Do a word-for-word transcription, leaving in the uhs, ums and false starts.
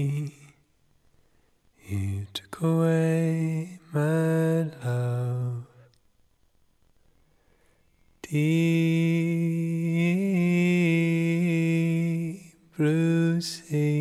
You took away my love, deep blue sea.